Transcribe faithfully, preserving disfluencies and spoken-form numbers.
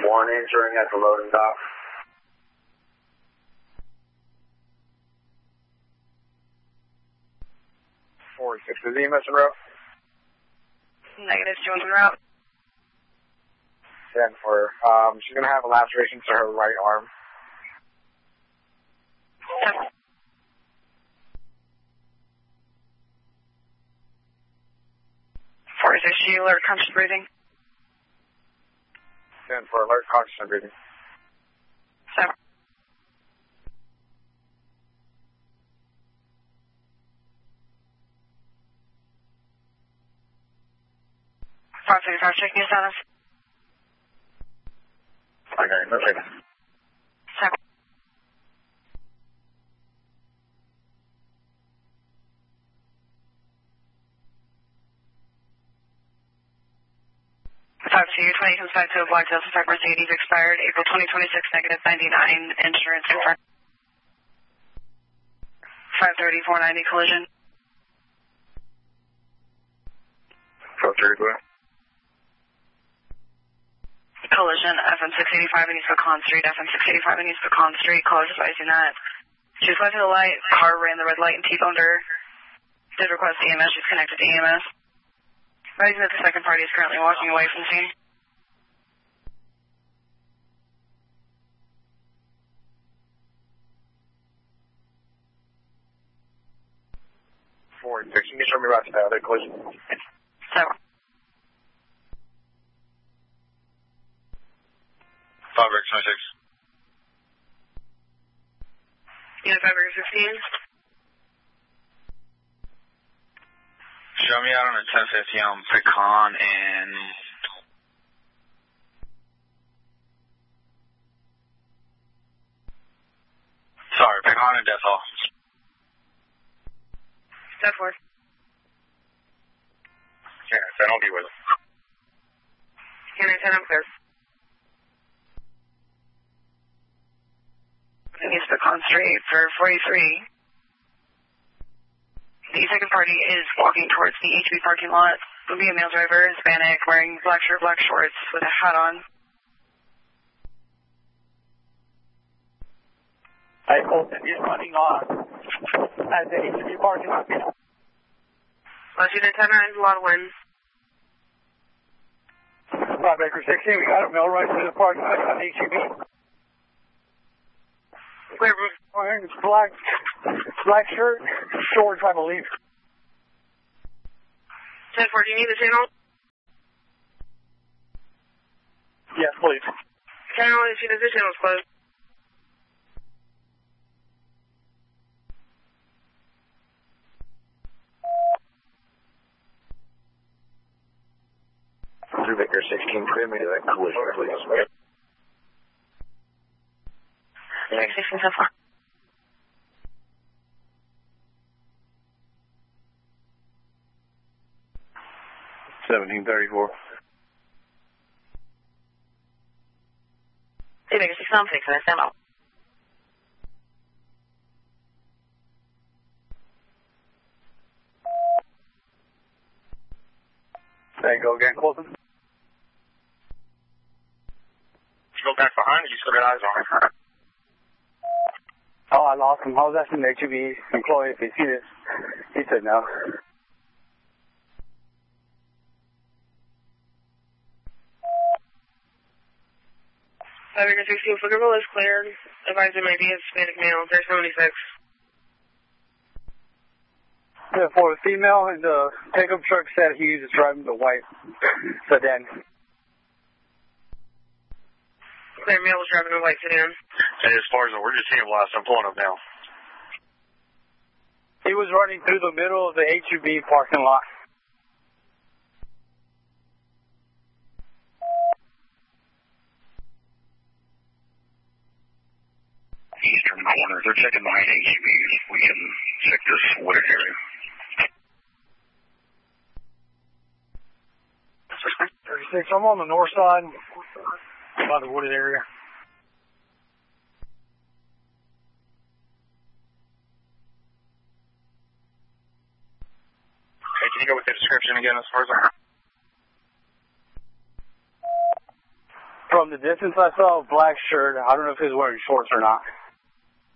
one entering at the loading dock. four six, is E M S en route? Negative, she was en route. ten for, um, she's going to have a laceration to her right arm. ten. four six, she alert, conscious breathing. ten for alert, conscious and breathing. seven. five thirty-five, checking your status. Okay, no checking. seven. five two, twenty comes back to a black Delta Type Mercedes, expired April twenty twenty-six, negative ninety-nine, insurance confirmed. five thirty, four ninety, collision. five thirty, go ahead. Collision, F M six eighty-five in East Pecan Street, F M six eighty-five in East Pecan Street, callers advising that she was going to the light, car ran the red light and T-boned her. Did request E M S, she's connected to E M S. Advising that the second party is currently walking away from the scene. four six, can you show me right to the other collision? seven. five X twenty-six. Unit five X fifteen. Show me out on a ten fifty on Pecan and... Sorry, Pecan and Death Hall. Step four. Yeah, so I'll be with him. Unit ten, I'm clear. East Pecan Street for forty-three. The second party is walking towards the H B parking lot. Will be a male driver, Hispanic, wearing black shirt, black shorts, with a hat on. I hope that he's running on at the H B parking lot. Last unit ten nine, a lot of wind. five Acre sixteen, we got a male right to the parking lot on H B. Clear. Wearing black, black shirt, shorts, I believe. ten four, do you need the channel? Yes, please. Channel, as soon as the channel's closed. Three Baker sixteen, clear me to that collision, please. Baker sixteen so far. seventeen thirty-four. Hey, Baker sixteen, I'm fixing this demo. There you go again, Colton. Did you go back behind or you still got eyes on her? Oh, I lost him. I was asking the H B employee if he seen it. He said no. five Baker sixteen, Flickerville is cleared. Advisor may be a Hispanic male, they're seventy-six. Yeah, for the female in the pickup truck said he was driving the white sedan. Clear male was driving a white sedan. And as far as the, we're just seeing last, I'm pulling up now. He was running through the middle of the H U B parking lot. Eastern corner. They're checking behind H U Bs. We can check this wooded area. thirty-six, I'm on the north side by the wooded area. Okay, can you go with the description again as far as I... From the distance I saw a black shirt. I don't know if he was wearing shorts or not.